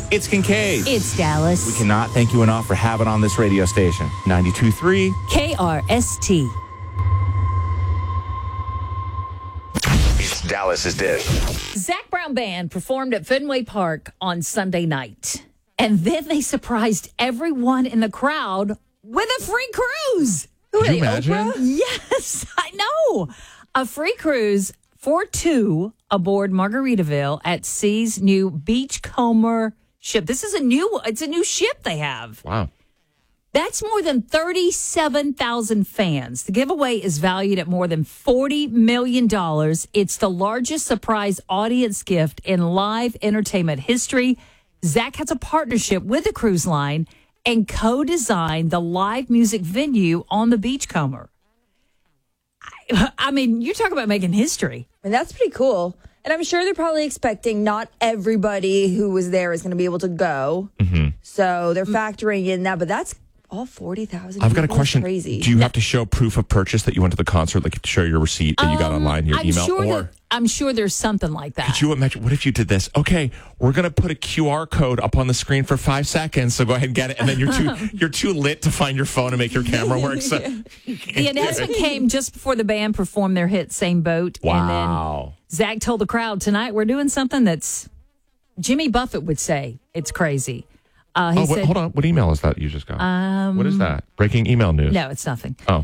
It's Kincaid. It's Dallas. We cannot thank you enough for having on this radio station. 92.3 KRST. It's Dallas's Dish. Zac Brown Band performed at Fenway Park on Sunday night. And then they surprised everyone in the crowd with a free cruise. Who are Can you they, imagine? Oprah? Yes, I know. A free cruise for two aboard Margaritaville at Sea's new Beachcomber ship. This is a new ship they have. Wow. That's more than 37,000 fans. The giveaway is valued at more than $40 million. It's the largest surprise audience gift in live entertainment history. Zac has a partnership with the cruise line and co-designed the live music venue on the Beachcomber. I mean, you talk about making history. And that's pretty cool. And I'm sure they're probably expecting not everybody who was there is going to be able to go. Mm-hmm. So they're factoring in that. But that's all 40,000. I've got a question. Crazy. Do you have to show proof of purchase that you went to the concert? Like, show your receipt that you got online, your email? I'm sure there's something like that. Could you imagine? What if you did this? Okay, we're going to put a QR code up on the screen for 5 seconds. So go ahead and get it. And then you're too lit to find your phone and make your camera work. So. The announcement came just before the band performed their hit Same Boat. Wow. And then Zac told the crowd, tonight we're doing something that's Jimmy Buffett would say it's crazy. He said, hold on. What email is that you just got? What is that? Breaking email news. No, it's nothing. Oh.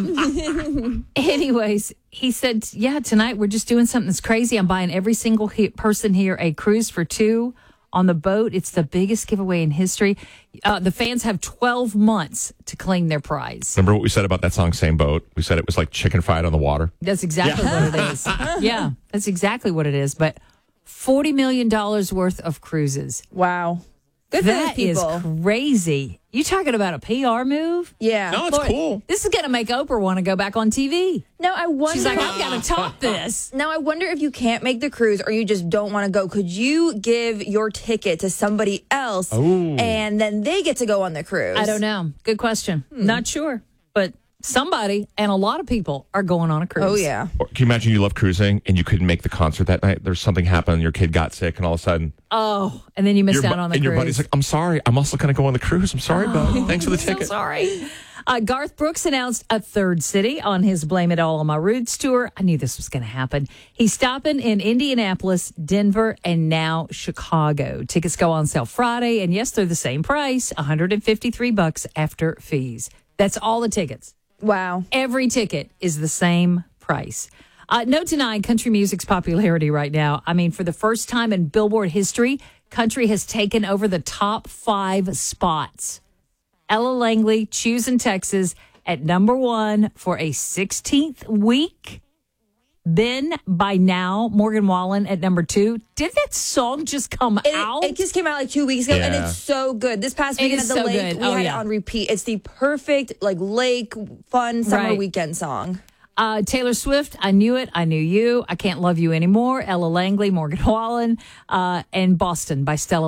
Anyways, he said, yeah, tonight we're just doing something that's crazy. I'm buying every single person here a cruise for two on the boat. It's the biggest giveaway in history. The fans have 12 months to claim their prize. Remember what we said about that song, Same Boat? We said it was like chicken fried on the water. That's exactly what it is. Yeah, that's exactly what it is. But $40 million worth of cruises. Wow. Good for That those is people. crazy. You talking about a PR move? Yeah. No, it's cool. This is going to make Oprah want to go back on TV. Now, I wonder. She's like, I've got to top this. Now, I wonder if you can't make the cruise or you just don't want to go. Could you give your ticket to somebody else and then they get to go on the cruise? I don't know. Good question. Not sure. But somebody and a lot of people are going on a cruise. Oh, yeah. Or can you imagine you love cruising and you couldn't make the concert that night? There's something happened, your kid got sick, and all of a sudden... Oh, and then you missed out on the and cruise. your buddy's like, I'm sorry. I'm also going to go on the cruise. I'm sorry, bud. Thanks for the So ticket. sorry. Garth Brooks announced a third city on his Blame It All on My Roots tour. I knew this was going to happen. He's stopping in Indianapolis, Denver, and now Chicago. Tickets go on sale Friday, and yes, they're the same price, $153 after fees. That's all the tickets. Wow. Every ticket is the same price. No denying country music's popularity right now. I mean, for the first time in Billboard history, country has taken over the top 5 spots. Ella Langley, Choosing Texas, at number 1 for a 16th week. Then, by now, Morgan Wallen at number 2. Did that song just come out? It just came out like 2 weeks ago, and Yeah. it's so good. This past It weekend at is the so lake, good. we Oh, had yeah. it on repeat. It's the perfect, like, lake, fun summer Right. weekend song. Taylor Swift, I Knew It, I Knew You, I Can't Love You Anymore, Ella Langley, Morgan Wallen, and Boston by Stella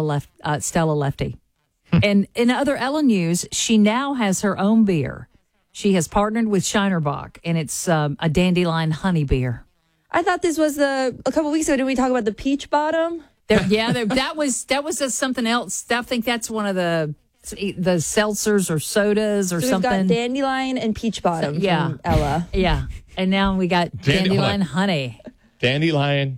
Lefty. And in other Ella news, she now has her own beer. She has partnered with Shinerbach, and it's a Dandelion honey beer. I thought this was a couple weeks ago. Did we talk about the Peach Bottom? That was something else. I think that's one of the seltzers or sodas or So something. we've got Dandelion and Peach Bottom Yeah. from Ella. Yeah, and now we got Dandelion honey. Dandelion.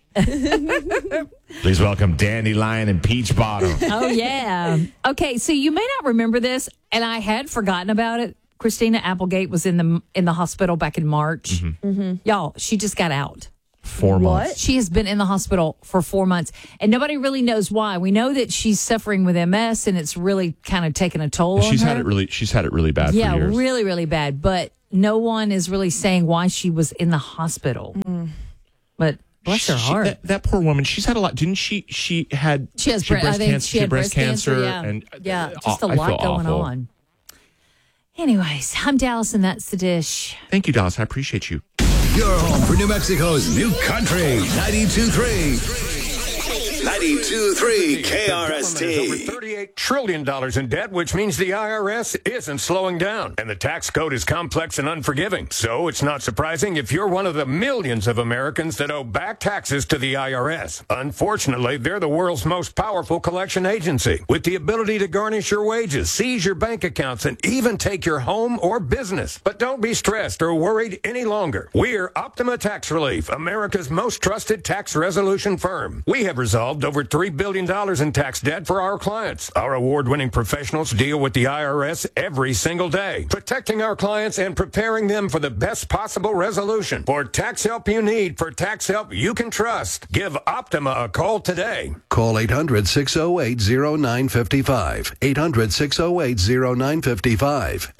Please welcome Dandelion and Peach Bottom. Oh, yeah. Okay, so you may not remember this, and I had forgotten about it. Christina Applegate was in the hospital back in March. Mm-hmm. Y'all, she just got out. 4 months. She has been in the hospital for 4 months, and nobody really knows why. We know that she's suffering with MS, and it's really kind of taken a toll on her. She's had it really bad for years. really, really bad. But no one is really saying why she was in the hospital. But bless her heart. That poor woman, she's had a lot. Didn't she? She had She had breast cancer. Yeah, and just a I lot feel going awful. on. Anyways, I'm Dallas, and that's the dish. Thank you, Dallas. I appreciate you. Your home for New Mexico's new country, 92.3. 92.3 KRST. Over $38 trillion in debt, which means the IRS isn't slowing down. And the tax code is complex and unforgiving. So it's not surprising if you're one of the millions of Americans that owe back taxes to the IRS. Unfortunately, they're the world's most powerful collection agency, with the ability to garnish your wages, seize your bank accounts, and even take your home or business. But don't be stressed or worried any longer. We're Optima Tax Relief, America's most trusted tax resolution firm. We have resolved over $3 billion in tax debt for our clients. Our award-winning professionals deal with the IRS every single day, protecting our clients and preparing them for the best possible resolution. For tax help you need, for tax help you can trust, give Optima a call today. Call 800-608-0955. 800-608-0955.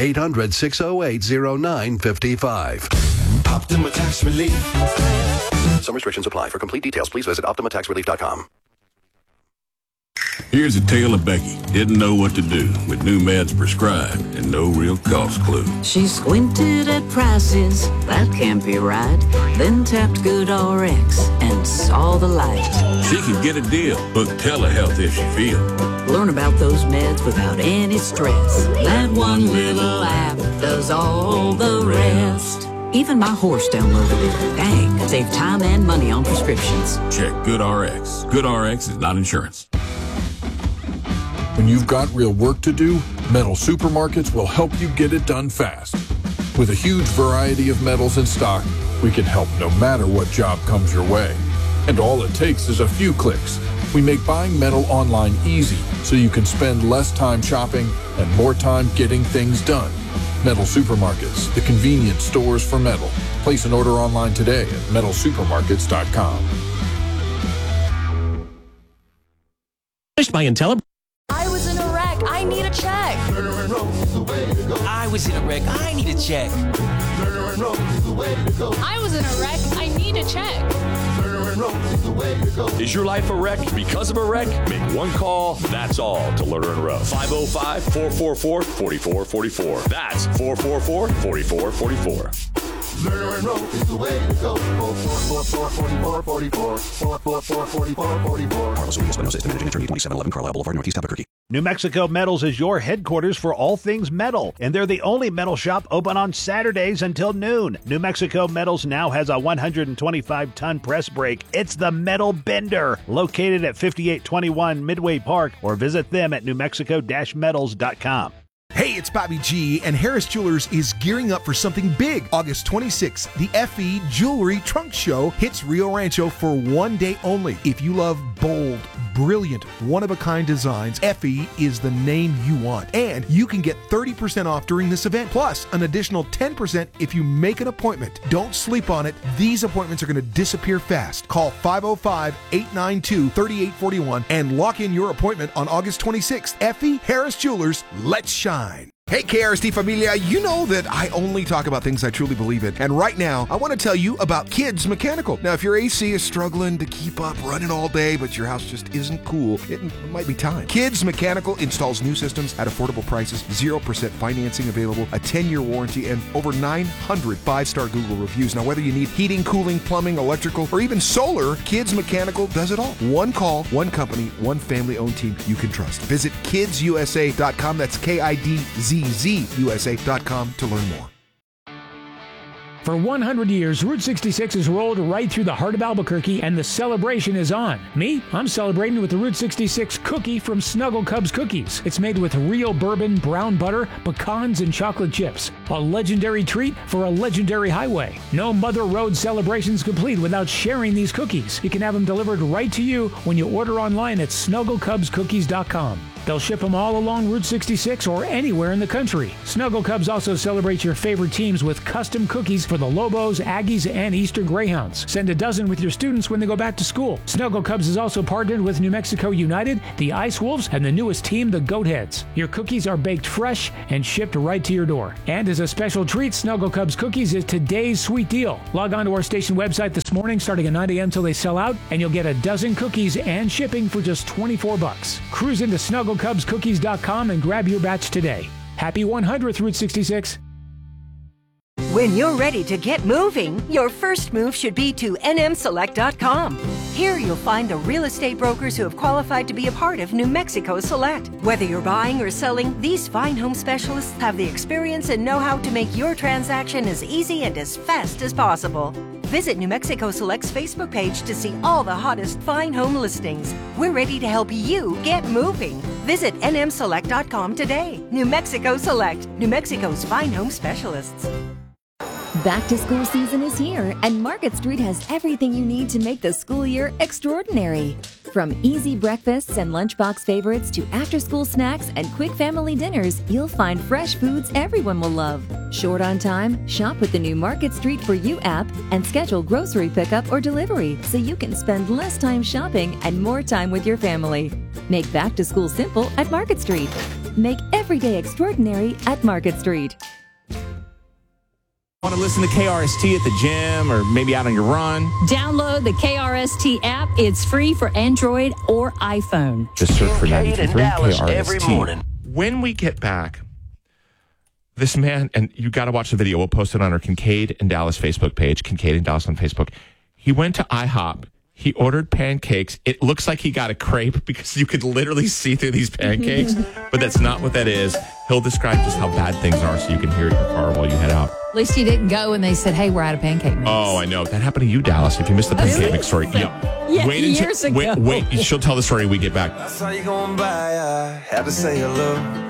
800-608-0955. Optima Tax Relief. Some restrictions apply. For complete details, please visit OptimaTaxRelief.com. Here's a tale of Becky. Didn't know what to do with new meds prescribed and no real cost clue. She squinted at prices, that can't be right. Then tapped GoodRx and saw the light. She could get a deal. Book telehealth if she feels. Learn about those meds without any stress. That one little app does all the rest. Even my horse downloaded it. Dang, save time and money on prescriptions. Check GoodRx. GoodRx is not insurance. When you've got real work to do, Metal Supermarkets will help you get it done fast. With a huge variety of metals in stock, we can help no matter what job comes your way. And all it takes is a few clicks. We make buying metal online easy so you can spend less time shopping and more time getting things done. Metal Supermarkets, the convenient stores for metal. Place an order online today at metalsupermarkets.com. Finished by Intelli. I was in a wreck. I need a check. I was in a wreck. I need a check. I was in a wreck. I need a check. Is your life a wreck because of a wreck? Make one call, that's all, to Lerner and Rowe. 505-444-4444. That's 444-4444. Lerner and Rowe is the way to go. 444-4444. 444-4444. Carlos Ruiz Espinosa is the managing attorney, 2711 Carlisle Boulevard, Northeast Albuquerque. New Mexico Metals is your headquarters for all things metal, and they're the only metal shop open on Saturdays until noon. New Mexico Metals now has a 125-ton press brake. It's the Metal Bender, located at 5821 Midway Park, or visit them at newmexico-metals.com. Hey, it's Bobby G, and Harris Jewelers is gearing up for something big. August 26th, the FE Jewelry Trunk Show hits Rio Rancho for one day only. If you love bold, brilliant, one-of-a-kind designs, FE is the name you want. And you can get 30% off during this event, plus an additional 10% if you make an appointment. Don't sleep on it. These appointments are going to disappear fast. Call 505-892-3841 and lock in your appointment on August 26th. FE Harris Jewelers, let's shine. Hey, KRST Familia, you know that I only talk about things I truly believe in. And right now, I want to tell you about Kids Mechanical. Now, if your AC is struggling to keep up running all day, but your house just isn't cool, it might be time. Kids Mechanical installs new systems at affordable prices, 0% financing available, a 10-year warranty, and over 900 5-star Google reviews. Now, whether you need heating, cooling, plumbing, electrical, or even solar, Kids Mechanical does it all. One call, one company, one family-owned team you can trust. Visit kidsusa.com. That's KIDZZUSA.com to learn more. For 100 years, Route 66 has rolled right through the heart of Albuquerque, and the celebration is on. Me, I'm celebrating with the Route 66 cookie from Snuggle Cubs Cookies. It's made with real bourbon, brown butter, pecans, and chocolate chips. A legendary treat for a legendary highway. No Mother Road celebrations complete without sharing these cookies. You can have them delivered right to you when you order online at snugglecubscookies.com. They'll ship them all along Route 66 or anywhere in the country. Snuggle Cubs also celebrates your favorite teams with custom cookies for the Lobos, Aggies, and Eastern Greyhounds. Send a dozen with your students when they go back to school. Snuggle Cubs is also partnered with New Mexico United, the Ice Wolves, and the newest team, the Goatheads. Your cookies are baked fresh and shipped right to your door. And as a special treat, Snuggle Cubs Cookies is today's sweet deal. Log on to our station website this morning starting at 9 a.m. till they sell out, and you'll get a dozen cookies and shipping for just $24. Cruise into SnuggleCubsCookies.com and grab your batch today. Happy 100th Route 66. When you're ready to get moving, your first move should be to nmselect.com. Here you'll find the real estate brokers who have qualified to be a part of New Mexico Select. Whether you're buying or selling, these fine home specialists have the experience and know-how to make your transaction as easy and as fast as possible. Visit New Mexico Select's Facebook page to see all the hottest fine home listings. We're ready to help you get moving. Visit nmselect.com today. New Mexico Select, New Mexico's fine home specialists. Back to school season is here, and Market Street has everything you need to make the school year extraordinary. From easy breakfasts and lunchbox favorites to after-school snacks and quick family dinners, you'll find fresh foods everyone will love. Short on time? Shop with the new Market Street For You app and schedule grocery pickup or delivery so you can spend less time shopping and more time with your family. Make back to school simple at Market Street. Make every day extraordinary at Market Street. Want to listen to KRST at the gym or maybe out on your run? Download the KRST app. It's free for Android or iPhone. Just search for 93.3 KRST. Every morning. When we get back, this man, and you got to watch the video. We'll post it on our Kincaid and Dallas Facebook page, Kincaid and Dallas on Facebook. He went to IHOP. He ordered pancakes. It looks like he got a crepe because you could literally see through these pancakes, but that's not what that is. He'll describe just how bad things are so you can hear it in your car while you head out. At least you didn't go and they said, hey, we're out of pancake mix. Oh, I know. That happened to you, Dallas. If you missed the pancake mix story. Yeah, years ago. Wait. She'll tell the story when we get back. That's how you gonna buy. I had to say hello.